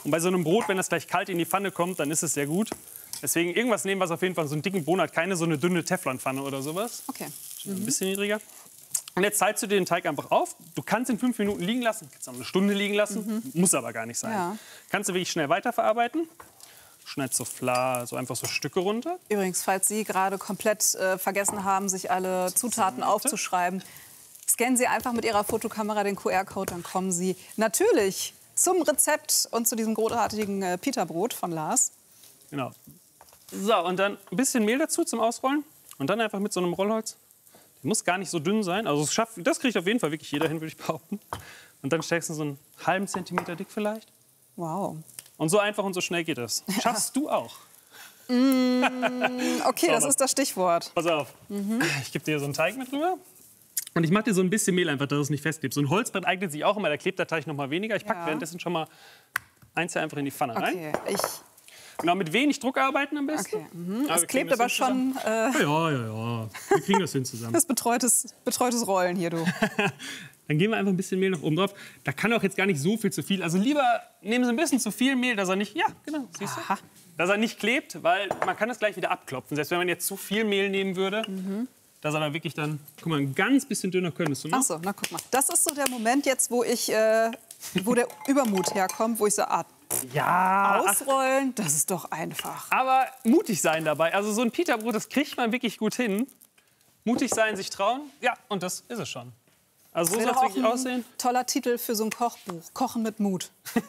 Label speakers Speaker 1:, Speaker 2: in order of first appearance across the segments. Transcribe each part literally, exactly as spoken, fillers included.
Speaker 1: Und bei so einem Brot, wenn das gleich kalt in die Pfanne kommt, dann ist es sehr gut. Deswegen irgendwas nehmen, was auf jeden Fall so einen dicken Boden hat. Keine so eine dünne Teflonpfanne oder sowas.
Speaker 2: Okay.
Speaker 1: Mhm. Ein bisschen niedriger. Und jetzt teilst du dir den Teig einfach auf. Du kannst ihn fünf Minuten liegen lassen, kannst auch eine Stunde liegen lassen. Mhm. Muss aber gar nicht sein. Ja. Kannst du wirklich schnell weiterverarbeiten. Schneidest so fla, so einfach so Stücke runter.
Speaker 2: Übrigens, falls Sie gerade komplett äh, vergessen haben, sich alle Zutaten aufzuschreiben, scannen Sie einfach mit Ihrer Fotokamera den Q R-Code, dann kommen Sie natürlich zum Rezept und zu diesem großartigen äh, Pita-Brot von Lars.
Speaker 1: Genau. So, und dann ein bisschen Mehl dazu zum Ausrollen. Und dann einfach mit so einem Rollholz. Der muss gar nicht so dünn sein. Also das, schafft, das kriegt auf jeden Fall wirklich jeder hin, würde ich behaupten. Und dann steckst du so einen halben Zentimeter dick vielleicht.
Speaker 2: Wow.
Speaker 1: Und so einfach und so schnell geht das. Schaffst du auch.
Speaker 2: Mm, okay, das ist das Stichwort.
Speaker 1: Pass auf. Mhm. Ich gebe dir so einen Teig mit rüber. Und ich mache dir so ein bisschen Mehl einfach, dass es nicht festklebt. So ein Holzbrett eignet sich auch immer, da klebt der Teig noch mal weniger. Ich packe ja. währenddessen schon mal eins einfach in die Pfanne rein.
Speaker 2: Okay, ich...
Speaker 1: Genau, mit wenig Druck arbeiten am besten.
Speaker 2: Okay. Mhm. Es klebt aber schon... Äh
Speaker 1: ja, ja, ja. Wir kriegen das hin zusammen.
Speaker 2: Das betreutes, betreutes Rollen hier, du.
Speaker 1: Dann geben wir einfach ein bisschen Mehl noch oben drauf. Da kann auch jetzt gar nicht so viel zu viel. Also lieber nehmen Sie ein bisschen zu viel Mehl, dass er nicht... Ja, genau, siehst du? Aha. Dass er nicht klebt, weil man kann das gleich wieder abklopfen. Selbst wenn man jetzt zu viel Mehl nehmen würde, mhm. dass er dann wirklich dann... Guck mal, ein ganz bisschen dünner könntest du noch.
Speaker 2: Ach so, na guck mal. Das ist so der Moment jetzt, wo ich... Äh, wo der Übermut herkommt, wo ich so... Ah,
Speaker 1: ja,
Speaker 2: ausrollen, das ist doch einfach.
Speaker 1: Aber mutig sein dabei. Also so ein Pita-Brot, das kriegt man wirklich gut hin. Mutig sein, sich trauen. Ja, und das ist es schon. Also so soll es wirklich aussehen.
Speaker 2: Toller Titel für so ein Kochbuch. Kochen mit Mut.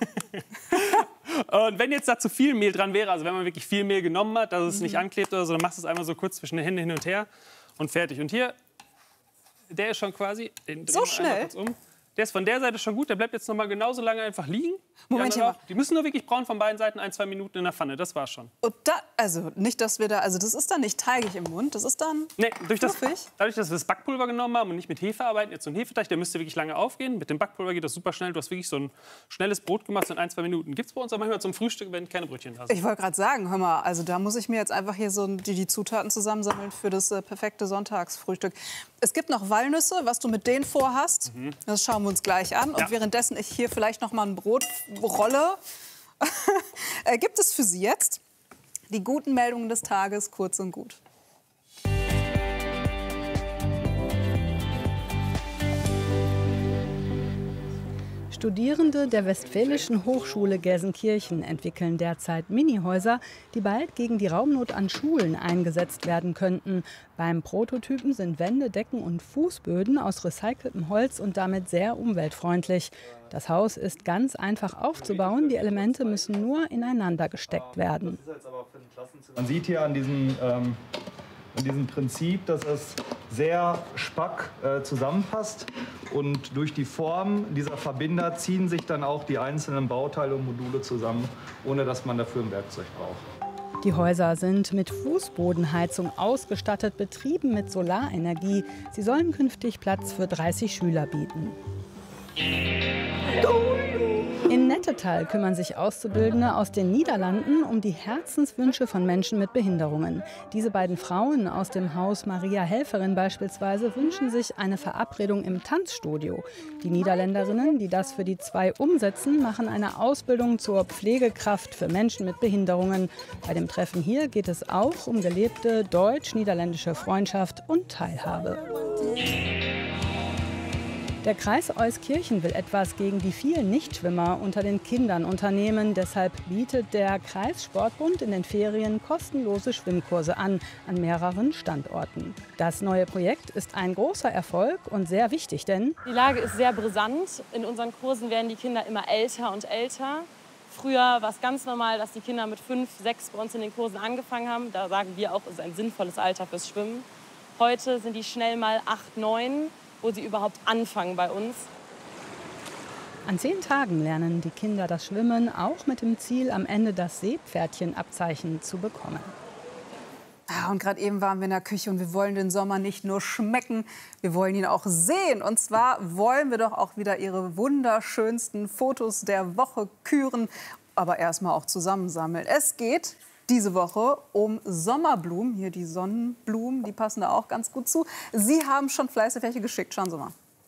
Speaker 1: Und wenn jetzt da zu viel Mehl dran wäre, also wenn man wirklich viel Mehl genommen hat, dass es mhm. nicht anklebt oder so, dann machst du es einmal so kurz zwischen den Händen hin und her und fertig. Und hier, der ist schon quasi... Den
Speaker 2: so schnell?
Speaker 1: Um. Der ist von der Seite schon gut, der bleibt jetzt noch mal genauso lange einfach liegen.
Speaker 2: Moment,
Speaker 1: die,
Speaker 2: mal.
Speaker 1: die müssen nur wirklich braun von beiden Seiten, ein, zwei Minuten in der Pfanne, das war's schon.
Speaker 2: Und da, also nicht, dass wir da, also das ist dann nicht teigig im Mund, das ist dann
Speaker 1: nee, durch das,
Speaker 2: fluffig?
Speaker 1: Dadurch, dass wir das Backpulver genommen haben und nicht mit Hefe arbeiten, jetzt so ein Hefeteig, der müsste wirklich lange aufgehen. Mit dem Backpulver geht das super schnell. Du hast wirklich so ein schnelles Brot gemacht, so in ein, zwei Minuten. Gibt's bei uns auch manchmal zum Frühstück, wenn keine Brötchen da sind.
Speaker 2: Ich wollte gerade sagen, hör mal, also da muss ich mir jetzt einfach hier so die, die Zutaten zusammensammeln für das äh, perfekte Sonntagsfrühstück. Es gibt noch Walnüsse, was du mit denen vorhast, mhm. das schauen wir uns gleich an. Und ja. währenddessen ich hier vielleicht noch mal ein Brot rolle, äh, gibt es für Sie jetzt die guten Meldungen des Tages, kurz und gut.
Speaker 3: Studierende der Westfälischen Hochschule Gelsenkirchen entwickeln derzeit Minihäuser, die bald gegen die Raumnot an Schulen eingesetzt werden könnten. Beim Prototypen sind Wände, Decken und Fußböden aus recyceltem Holz und damit sehr umweltfreundlich. Das Haus ist ganz einfach aufzubauen, die Elemente müssen nur ineinander gesteckt werden.
Speaker 4: Man sieht hier an diesem, ähm, an diesem Prinzip, dass es sehr spack äh, zusammenpasst. Und durch die Form dieser Verbinder ziehen sich dann auch die einzelnen Bauteile und Module zusammen, ohne dass man dafür ein Werkzeug braucht.
Speaker 3: Die Häuser sind mit Fußbodenheizung ausgestattet, betrieben mit Solarenergie. Sie sollen künftig Platz für dreißig Schüler bieten. In Nettetal kümmern sich Auszubildende aus den Niederlanden um die Herzenswünsche von Menschen mit Behinderungen. Diese beiden Frauen aus dem Haus Maria Helferin beispielsweise wünschen sich eine Verabredung im Tanzstudio. Die Niederländerinnen, die das für die zwei umsetzen, machen eine Ausbildung zur Pflegekraft für Menschen mit Behinderungen. Bei dem Treffen hier geht es auch um gelebte deutsch-niederländische Freundschaft und Teilhabe. Der Kreis Euskirchen will etwas gegen die vielen Nichtschwimmer unter den Kindern unternehmen. Deshalb bietet der Kreissportbund in den Ferien kostenlose Schwimmkurse an, an mehreren Standorten. Das neue Projekt ist ein großer Erfolg und sehr wichtig, denn
Speaker 5: die Lage ist sehr brisant. In unseren Kursen werden die Kinder immer älter und älter. Früher war es ganz normal, dass die Kinder mit fünf, sechs bei uns in den Kursen angefangen haben. Da sagen wir auch, es ist ein sinnvolles Alter fürs Schwimmen. Heute sind die schnell mal acht, neun. Wo sie überhaupt anfangen bei uns.
Speaker 3: An zehn Tagen lernen die Kinder das Schwimmen, auch mit dem Ziel, am Ende das Seepferdchenabzeichen zu bekommen.
Speaker 2: Ah, und gerade eben waren wir in der Küche und wir wollen den Sommer nicht nur schmecken, wir wollen ihn auch sehen. Und zwar wollen wir doch auch wieder Ihre wunderschönsten Fotos der Woche küren, aber erstmal auch zusammensammeln. Es geht diese Woche um Sommerblumen. Hier die Sonnenblumen, die passen da auch ganz gut zu. Sie haben schon fleißig welche geschickt. Schauen Sie mal.